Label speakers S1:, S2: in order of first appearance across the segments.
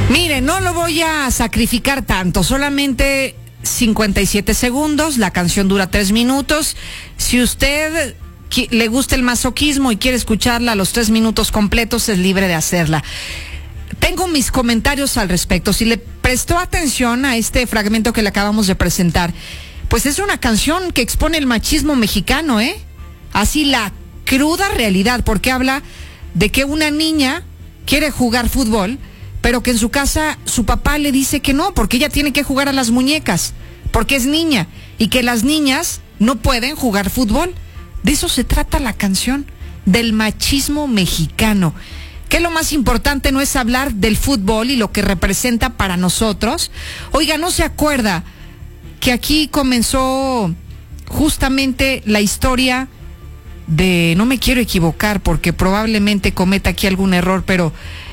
S1: Mire, no lo voy a sacrificar tanto, solamente 57 segundos, la canción dura 3 minutos. Si usted le gusta el masoquismo y quiere escucharla a los 3 minutos completos, es libre de hacerla. Tengo mis comentarios al respecto. Si le prestó atención a este fragmento que le acabamos de presentar, pues es una canción que expone el machismo mexicano, así la cruda realidad, porque habla de que una niña quiere jugar fútbol, pero que en su casa su papá le dice que no, porque ella tiene que jugar a las muñecas, porque es niña, y que las niñas no pueden jugar fútbol. De eso se trata la canción, del machismo mexicano. Que lo más importante no es hablar del fútbol y lo que representa para nosotros. Oiga, ¿no se acuerda que aquí comenzó justamente la historia de, no me quiero equivocar porque probablemente cometa aquí algún error, pero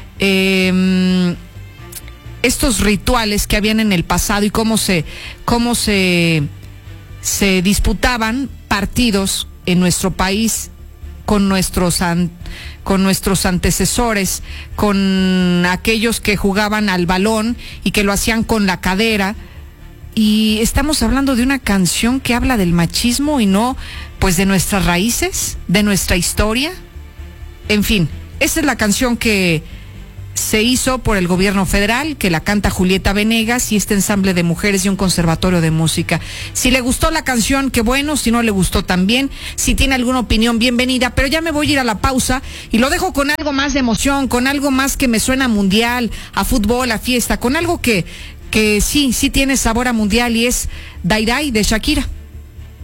S1: estos rituales que habían en el pasado y cómo se disputaban partidos en nuestro país con nuestros antecesores, con aquellos que jugaban al balón y que lo hacían con la cadera. Y estamos hablando de una canción que habla del machismo y no, pues, de nuestras raíces, de nuestra historia. En fin, esa es la canción que se hizo por el gobierno federal, que la canta Julieta Venegas y este ensamble de mujeres de un conservatorio de música. Si le gustó la canción, qué bueno; si no le gustó, también. Si tiene alguna opinión, bienvenida. Pero ya me voy a ir a la pausa y lo dejo con algo más de emoción, con algo más que me suena a mundial, a fútbol, a fiesta, con algo que sí tiene sabor a mundial, y es Dai Dai de Shakira.